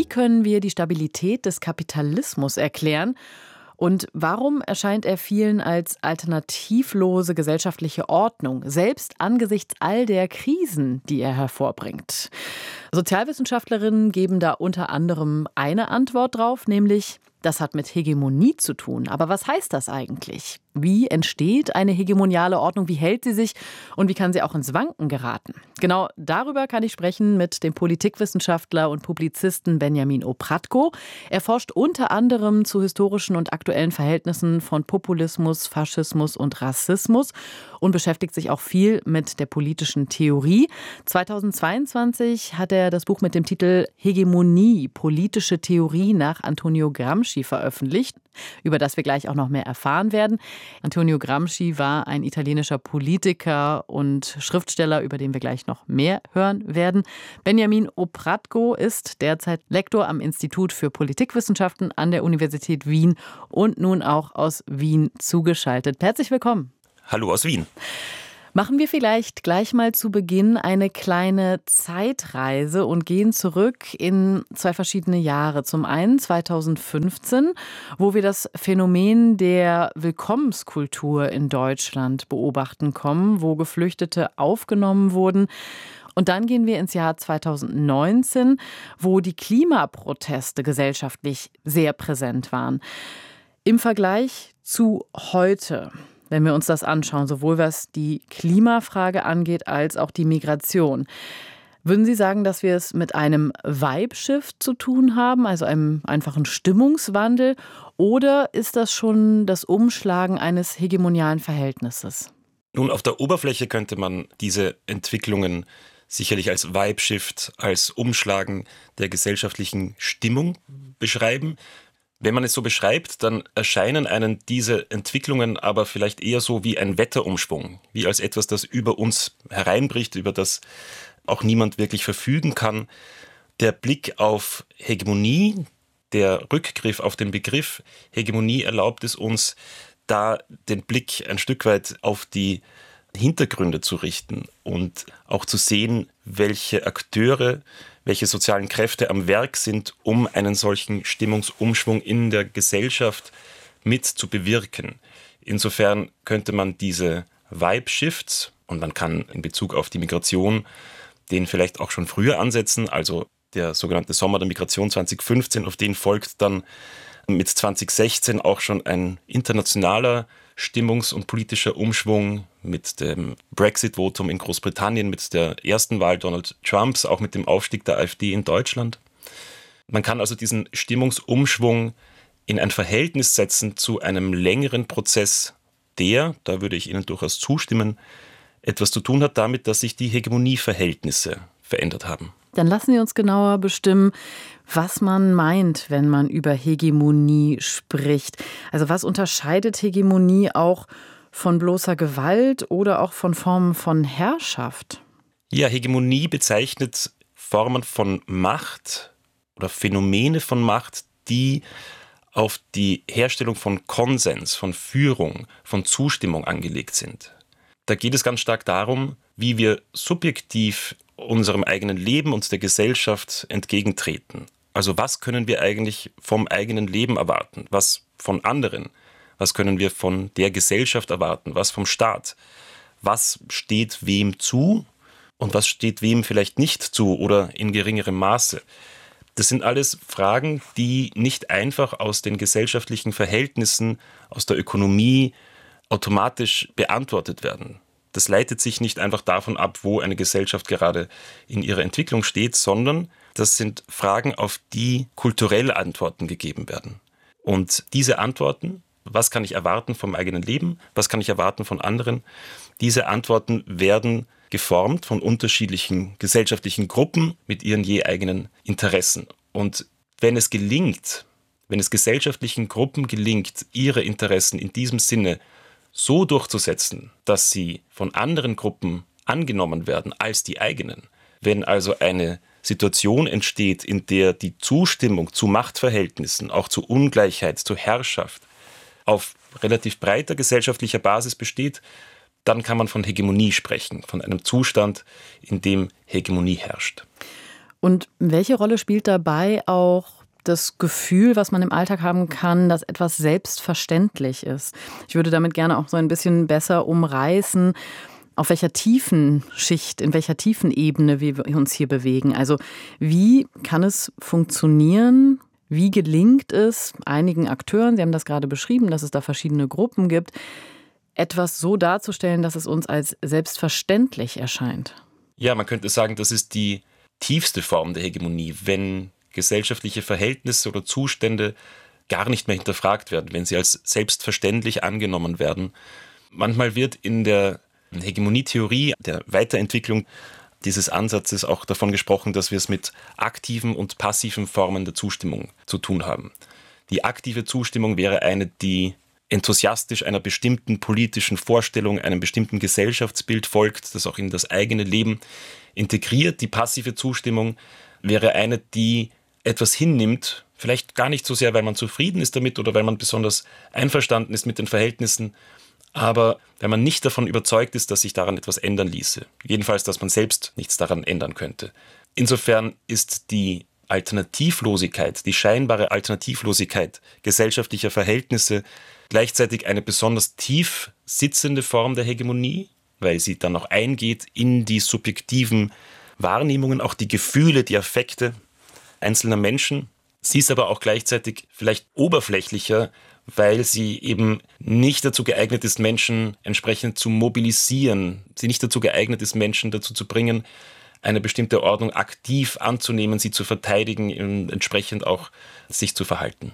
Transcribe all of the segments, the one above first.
Wie können wir die Stabilität des Kapitalismus erklären? Und warum erscheint er vielen als alternativlose gesellschaftliche Ordnung, selbst angesichts all der Krisen, die er hervorbringt? Sozialwissenschaftlerinnen geben da unter anderem eine Antwort drauf, nämlich: Das hat mit Hegemonie zu tun. Aber was heißt das eigentlich? Wie entsteht eine hegemoniale Ordnung? Wie hält sie sich? Und wie kann sie auch ins Wanken geraten? Genau darüber kann ich sprechen mit dem Politikwissenschaftler und Publizisten Benjamin Opratko. Er forscht unter anderem zu historischen und aktuellen Verhältnissen von Populismus, Faschismus und Rassismus und beschäftigt sich auch viel mit der politischen Theorie. 2022 hat er das Buch mit dem Titel Hegemonie, politische Theorie nach Antonio Gramsci veröffentlicht, über das wir gleich auch noch mehr erfahren werden. Antonio Gramsci war ein italienischer Politiker und Schriftsteller, über den wir gleich noch mehr hören werden. Benjamin Opratko ist derzeit Lektor am Institut für Politikwissenschaften an der Universität Wien und nun auch aus Wien zugeschaltet. Herzlich willkommen. Hallo aus Wien. Machen wir vielleicht gleich mal zu Beginn eine kleine Zeitreise und gehen zurück in zwei verschiedene Jahre. Zum einen 2015, wo wir das Phänomen der Willkommenskultur in Deutschland beobachten kommen, wo Geflüchtete aufgenommen wurden. Und dann gehen wir ins Jahr 2019, wo die Klimaproteste gesellschaftlich sehr präsent waren. Im Vergleich zu heute, wenn wir uns das anschauen, sowohl was die Klimafrage angeht, als auch die Migration. Würden Sie sagen, dass wir es mit einem Vibe-Shift zu tun haben, also einem einfachen Stimmungswandel, oder ist das schon das Umschlagen eines hegemonialen Verhältnisses? Nun, auf der Oberfläche könnte man diese Entwicklungen sicherlich als Vibe-Shift, als Umschlagen der gesellschaftlichen Stimmung beschreiben. Wenn man es so beschreibt, dann erscheinen einem diese Entwicklungen aber vielleicht eher so wie ein Wetterumschwung, wie als etwas, das über uns hereinbricht, über das auch niemand wirklich verfügen kann. Der Blick auf Hegemonie, der Rückgriff auf den Begriff Hegemonie erlaubt es uns, da den Blick ein Stück weit auf die Hintergründe zu richten und auch zu sehen, welche Akteure, welche sozialen Kräfte am Werk sind, um einen solchen Stimmungsumschwung in der Gesellschaft mit zu bewirken. Insofern könnte man diese Vibe-Shifts, und man kann in Bezug auf die Migration den vielleicht auch schon früher ansetzen, also der sogenannte Sommer der Migration 2015, auf den folgt dann mit 2016 auch schon ein internationaler stimmungs- und politischer Umschwung mit dem Brexit-Votum in Großbritannien, mit der ersten Wahl Donald Trumps, auch mit dem Aufstieg der AfD in Deutschland. Man kann also diesen Stimmungsumschwung in ein Verhältnis setzen zu einem längeren Prozess, der, da würde ich Ihnen durchaus zustimmen, etwas zu tun hat damit, dass sich die Hegemonieverhältnisse verändert haben. Dann lassen Sie uns genauer bestimmen, was man meint, wenn man über Hegemonie spricht. Also was unterscheidet Hegemonie auch von bloßer Gewalt oder auch von Formen von Herrschaft? Ja, Hegemonie bezeichnet Formen von Macht oder Phänomene von Macht, die auf die Herstellung von Konsens, von Führung, von Zustimmung angelegt sind. Da geht es ganz stark darum, wie wir subjektiv unserem eigenen Leben und der Gesellschaft entgegentreten. Also was können wir eigentlich vom eigenen Leben erwarten? Was von anderen? Was können wir von der Gesellschaft erwarten? Was vom Staat? Was steht wem zu und was steht wem vielleicht nicht zu oder in geringerem Maße? Das sind alles Fragen, die nicht einfach aus den gesellschaftlichen Verhältnissen, aus der Ökonomie automatisch beantwortet werden. Das leitet sich nicht einfach davon ab, wo eine Gesellschaft gerade in ihrer Entwicklung steht, sondern das sind Fragen, auf die kulturelle Antworten gegeben werden. Und diese Antworten, was kann ich erwarten vom eigenen Leben, was kann ich erwarten von anderen, diese Antworten werden geformt von unterschiedlichen gesellschaftlichen Gruppen mit ihren je eigenen Interessen. Und wenn es gesellschaftlichen Gruppen gelingt, ihre Interessen in diesem Sinne so durchzusetzen, dass sie von anderen Gruppen angenommen werden als die eigenen. Wenn also eine Situation entsteht, in der die Zustimmung zu Machtverhältnissen, auch zu Ungleichheit, zu Herrschaft auf relativ breiter gesellschaftlicher Basis besteht, dann kann man von Hegemonie sprechen, von einem Zustand, in dem Hegemonie herrscht. Und welche Rolle spielt dabei auch das Gefühl, was man im Alltag haben kann, dass etwas selbstverständlich ist? Ich würde damit gerne auch so ein bisschen besser umreißen, auf welcher tiefen Schicht, in welcher tiefen Ebene wir uns hier bewegen. Also wie kann es funktionieren? Wie gelingt es einigen Akteuren, Sie haben das gerade beschrieben, dass es da verschiedene Gruppen gibt, etwas so darzustellen, dass es uns als selbstverständlich erscheint? Ja, man könnte sagen, das ist die tiefste Form der Hegemonie, wenn gesellschaftliche Verhältnisse oder Zustände gar nicht mehr hinterfragt werden, wenn sie als selbstverständlich angenommen werden. Manchmal wird in der Hegemonietheorie, der Weiterentwicklung dieses Ansatzes auch davon gesprochen, dass wir es mit aktiven und passiven Formen der Zustimmung zu tun haben. Die aktive Zustimmung wäre eine, die enthusiastisch einer bestimmten politischen Vorstellung, einem bestimmten Gesellschaftsbild folgt, das auch in das eigene Leben integriert. Die passive Zustimmung wäre eine, die etwas hinnimmt, vielleicht gar nicht so sehr, weil man zufrieden ist damit oder weil man besonders einverstanden ist mit den Verhältnissen, aber wenn man nicht davon überzeugt ist, dass sich daran etwas ändern ließe. Jedenfalls, dass man selbst nichts daran ändern könnte. Insofern ist die Alternativlosigkeit, die scheinbare Alternativlosigkeit gesellschaftlicher Verhältnisse gleichzeitig eine besonders tief sitzende Form der Hegemonie, weil sie dann auch eingeht in die subjektiven Wahrnehmungen, auch die Gefühle, die Affekte einzelner Menschen. Sie ist aber auch gleichzeitig vielleicht oberflächlicher, weil sie eben nicht dazu geeignet ist, Menschen entsprechend zu mobilisieren. Sie nicht dazu geeignet ist, Menschen dazu zu bringen, eine bestimmte Ordnung aktiv anzunehmen, sie zu verteidigen und entsprechend auch sich zu verhalten.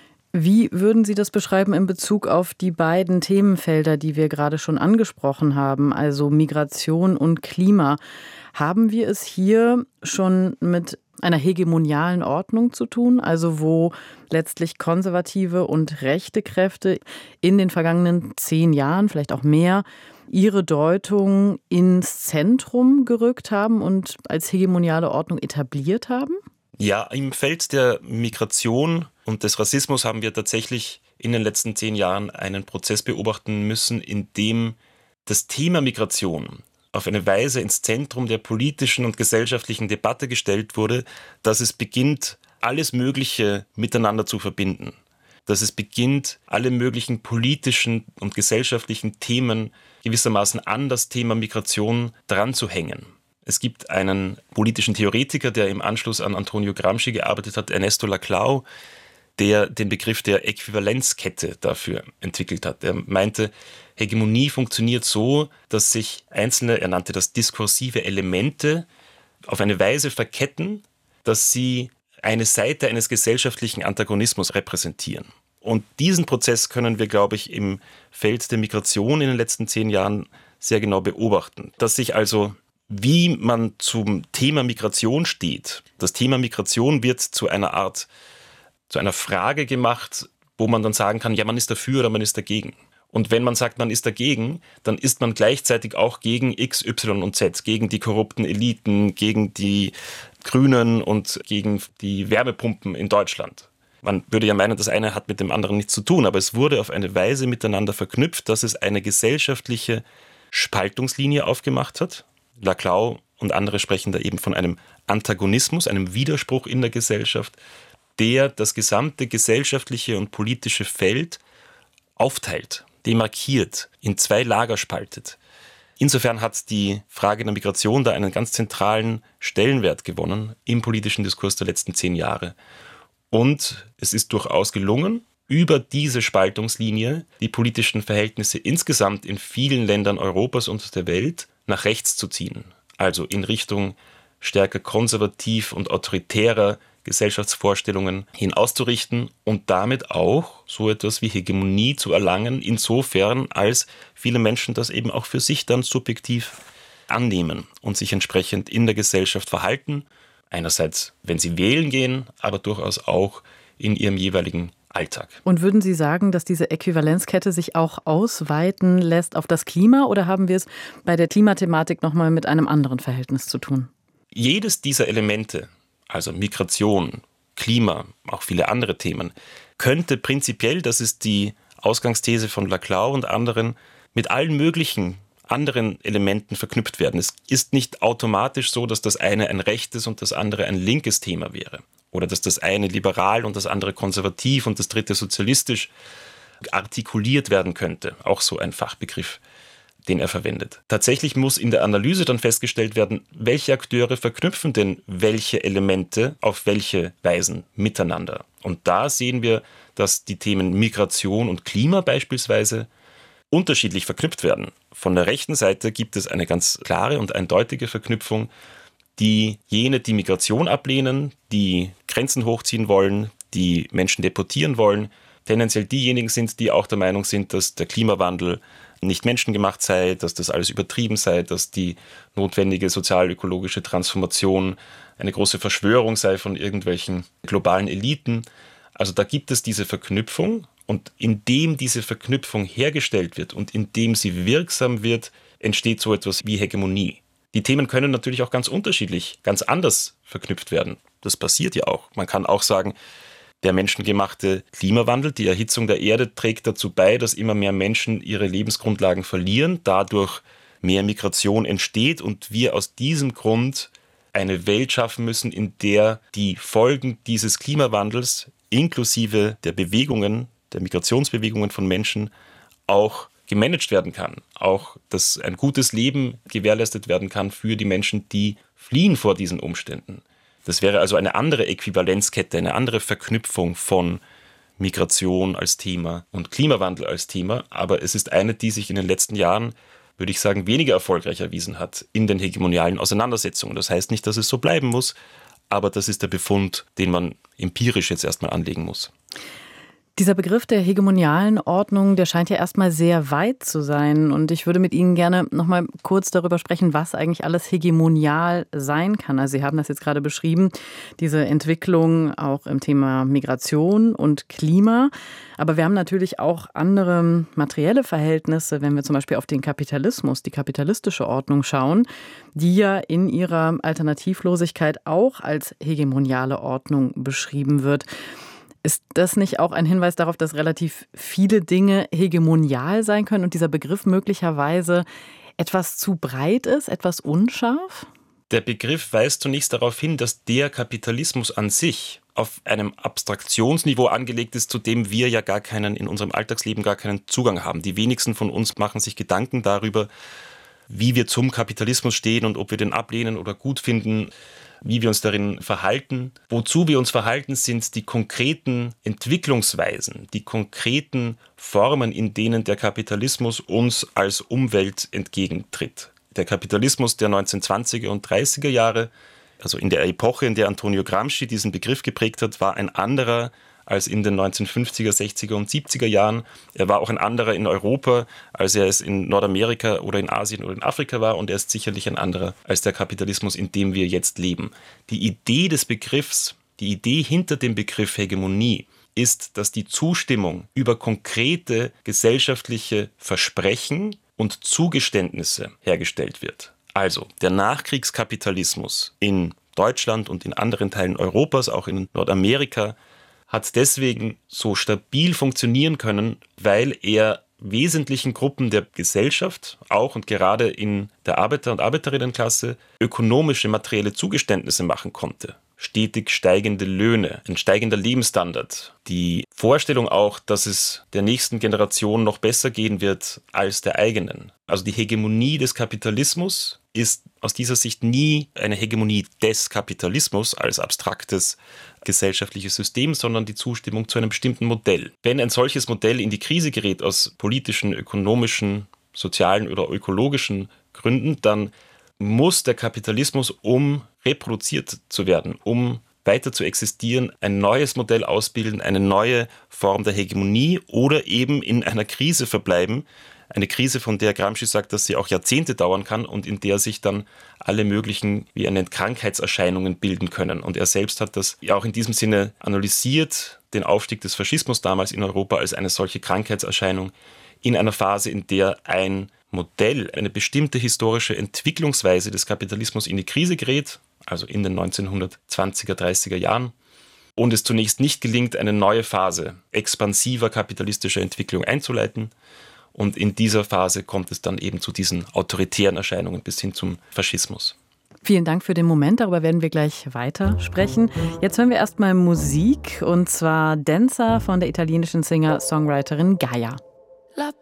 Wie würden Sie das beschreiben in Bezug auf die beiden Themenfelder, die wir gerade schon angesprochen haben, also Migration und Klima? Haben wir es hier schon mit einer hegemonialen Ordnung zu tun, also wo letztlich konservative und rechte Kräfte in den vergangenen 10 Jahren, vielleicht auch mehr, ihre Deutung ins Zentrum gerückt haben und als hegemoniale Ordnung etabliert haben? Ja, im Feld der Migration und des Rassismus haben wir tatsächlich in den letzten 10 Jahren einen Prozess beobachten müssen, in dem das Thema Migration auf eine Weise ins Zentrum der politischen und gesellschaftlichen Debatte gestellt wurde, dass es beginnt, alles Mögliche miteinander zu verbinden. Dass es beginnt, alle möglichen politischen und gesellschaftlichen Themen gewissermaßen an das Thema Migration dran zu hängen. Es gibt einen politischen Theoretiker, der im Anschluss an Antonio Gramsci gearbeitet hat, Ernesto Laclau, der den Begriff der Äquivalenzkette dafür entwickelt hat. Er meinte, Hegemonie funktioniert so, dass sich einzelne, er nannte das diskursive Elemente, auf eine Weise verketten, dass sie eine Seite eines gesellschaftlichen Antagonismus repräsentieren. Und diesen Prozess können wir, glaube ich, im Feld der Migration in den letzten 10 Jahren sehr genau beobachten. Dass sich also, wie man zum Thema Migration steht, das Thema Migration wird zu einer Frage gemacht, wo man dann sagen kann, ja, man ist dafür oder man ist dagegen. Und wenn man sagt, man ist dagegen, dann ist man gleichzeitig auch gegen X, Y und Z, gegen die korrupten Eliten, gegen die Grünen und gegen die Wärmepumpen in Deutschland. Man würde ja meinen, das eine hat mit dem anderen nichts zu tun, aber es wurde auf eine Weise miteinander verknüpft, dass es eine gesellschaftliche Spaltungslinie aufgemacht hat. Laclau und andere sprechen da eben von einem Antagonismus, einem Widerspruch in der Gesellschaft, der das gesamte gesellschaftliche und politische Feld aufteilt, demarkiert, in 2 Lager spaltet. Insofern hat die Frage der Migration da einen ganz zentralen Stellenwert gewonnen im politischen Diskurs der letzten 10 Jahre. Und es ist durchaus gelungen, über diese Spaltungslinie die politischen Verhältnisse insgesamt in vielen Ländern Europas und der Welt nach rechts zu ziehen. Also in Richtung stärker konservativ und autoritärer Gesellschaftsvorstellungen hin auszurichten und damit auch so etwas wie Hegemonie zu erlangen, insofern als viele Menschen das eben auch für sich dann subjektiv annehmen und sich entsprechend in der Gesellschaft verhalten. Einerseits, wenn sie wählen gehen, aber durchaus auch in ihrem jeweiligen Alltag. Und würden Sie sagen, dass diese Äquivalenzkette sich auch ausweiten lässt auf das Klima, oder haben wir es bei der Klimathematik nochmal mit einem anderen Verhältnis zu tun? Jedes dieser Elemente, also Migration, Klima, auch viele andere Themen, könnte prinzipiell, das ist die Ausgangsthese von Laclau und anderen, mit allen möglichen anderen Elementen verknüpft werden. Es ist nicht automatisch so, dass das eine ein rechtes und das andere ein linkes Thema wäre. Oder dass das eine liberal und das andere konservativ und das dritte sozialistisch artikuliert werden könnte. Auch so ein Fachbegriff, den er verwendet. Tatsächlich muss in der Analyse dann festgestellt werden, welche Akteure verknüpfen denn welche Elemente auf welche Weisen miteinander. Und da sehen wir, dass die Themen Migration und Klima beispielsweise unterschiedlich verknüpft werden. Von der rechten Seite gibt es eine ganz klare und eindeutige Verknüpfung, die jene, die Migration ablehnen, die Grenzen hochziehen wollen, die Menschen deportieren wollen, tendenziell diejenigen sind, die auch der Meinung sind, dass der Klimawandel nicht menschengemacht sei, dass das alles übertrieben sei, dass die notwendige sozial-ökologische Transformation eine große Verschwörung sei von irgendwelchen globalen Eliten. Also da gibt es diese Verknüpfung und indem diese Verknüpfung hergestellt wird und indem sie wirksam wird, entsteht so etwas wie Hegemonie. Die Themen können natürlich auch ganz unterschiedlich, ganz anders verknüpft werden. Das passiert ja auch. Man kann auch sagen, der menschengemachte Klimawandel, die Erhitzung der Erde trägt dazu bei, dass immer mehr Menschen ihre Lebensgrundlagen verlieren, dadurch mehr Migration entsteht und wir aus diesem Grund eine Welt schaffen müssen, in der die Folgen dieses Klimawandels inklusive der Bewegungen, der Migrationsbewegungen von Menschen auch gemanagt werden kann. Auch, dass ein gutes Leben gewährleistet werden kann für die Menschen, die fliehen vor diesen Umständen. Das wäre also eine andere Äquivalenzkette, eine andere Verknüpfung von Migration als Thema und Klimawandel als Thema. Aber es ist eine, die sich in den letzten Jahren, würde ich sagen, weniger erfolgreich erwiesen hat in den hegemonialen Auseinandersetzungen. Das heißt nicht, dass es so bleiben muss, aber das ist der Befund, den man empirisch jetzt erstmal anlegen muss. Dieser Begriff der hegemonialen Ordnung, der scheint ja erstmal sehr weit zu sein. Und ich würde mit Ihnen gerne noch mal kurz darüber sprechen, was eigentlich alles hegemonial sein kann. Also Sie haben das jetzt gerade beschrieben, diese Entwicklung auch im Thema Migration und Klima. Aber wir haben natürlich auch andere materielle Verhältnisse, wenn wir zum Beispiel auf den Kapitalismus, die kapitalistische Ordnung schauen, die ja in ihrer Alternativlosigkeit auch als hegemoniale Ordnung beschrieben wird. Ist das nicht auch ein Hinweis darauf, dass relativ viele Dinge hegemonial sein können und dieser Begriff möglicherweise etwas zu breit ist, etwas unscharf? Der Begriff weist zunächst darauf hin, dass der Kapitalismus an sich auf einem Abstraktionsniveau angelegt ist, zu dem wir ja in unserem Alltagsleben gar keinen Zugang haben. Die wenigsten von uns machen sich Gedanken darüber, wie wir zum Kapitalismus stehen und ob wir den ablehnen oder gut finden, wie wir uns darin verhalten. Wozu wir uns verhalten, sind die konkreten Entwicklungsweisen, die konkreten Formen, in denen der Kapitalismus uns als Umwelt entgegentritt. Der Kapitalismus der 1920er und 30er Jahre, also in der Epoche, in der Antonio Gramsci diesen Begriff geprägt hat, war ein anderer als in den 1950er, 60er und 70er Jahren. Er war auch ein anderer in Europa, als er es in Nordamerika oder in Asien oder in Afrika war. Und er ist sicherlich ein anderer als der Kapitalismus, in dem wir jetzt leben. Die Idee des Begriffs, die Idee hinter dem Begriff Hegemonie ist, dass die Zustimmung über konkrete gesellschaftliche Versprechen und Zugeständnisse hergestellt wird. Also der Nachkriegskapitalismus in Deutschland und in anderen Teilen Europas, auch in Nordamerika, hat deswegen so stabil funktionieren können, weil er wesentlichen Gruppen der Gesellschaft, auch und gerade in der Arbeiter- und Arbeiterinnenklasse, ökonomische, materielle Zugeständnisse machen konnte. Stetig steigende Löhne, ein steigender Lebensstandard. Die Vorstellung auch, dass es der nächsten Generation noch besser gehen wird als der eigenen. Also die Hegemonie des Kapitalismus ist aus dieser Sicht nie eine Hegemonie des Kapitalismus als abstraktes gesellschaftliches System, sondern die Zustimmung zu einem bestimmten Modell. Wenn ein solches Modell in die Krise gerät aus politischen, ökonomischen, sozialen oder ökologischen Gründen, dann muss der Kapitalismus, um reproduziert zu werden, um weiter zu existieren, ein neues Modell ausbilden, eine neue Form der Hegemonie oder eben in einer Krise verbleiben. Eine Krise, von der Gramsci sagt, dass sie auch Jahrzehnte dauern kann und in der sich dann alle möglichen wie eine Krankheitserscheinungen bilden können. Und er selbst hat das ja auch in diesem Sinne analysiert, den Aufstieg des Faschismus damals in Europa als eine solche Krankheitserscheinung in einer Phase, in der ein Modell, eine bestimmte historische Entwicklungsweise des Kapitalismus in die Krise gerät, also in den 1920er, 30er Jahren, und es zunächst nicht gelingt, eine neue Phase expansiver kapitalistischer Entwicklung einzuleiten. Und in dieser Phase kommt es dann eben zu diesen autoritären Erscheinungen bis hin zum Faschismus. Vielen Dank für den Moment, darüber werden wir gleich weiter sprechen. Jetzt hören wir erstmal Musik, und zwar Dancer von der italienischen Singer-Songwriterin Gaia. La